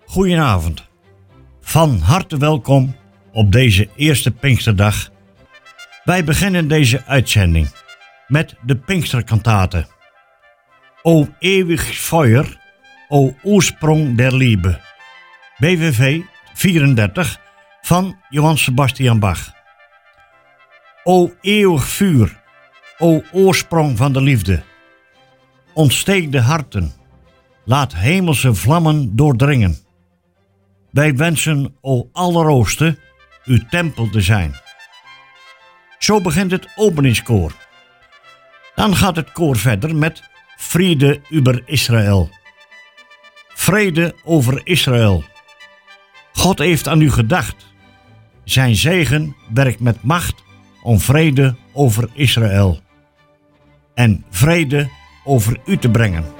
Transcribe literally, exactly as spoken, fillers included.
Goedenavond. Van harte welkom op deze eerste Pinksterdag. Wij beginnen deze uitzending met de Pinksterkantate. O eeuwig Feuer, o oorsprong der Liebe. B W V vierendertig van Johann Sebastian Bach. O eeuwig vuur, o oorsprong van de liefde. Ontsteek de harten, laat hemelse vlammen doordringen. Wij wensen, o Allerhoogste, uw tempel te zijn. Zo begint het openingskoor. Dan gaat het koor verder met Friede über Israël. Vrede over Israël. God heeft aan u gedacht. Zijn zegen werkt met macht om vrede over Israël. En vrede over u te brengen.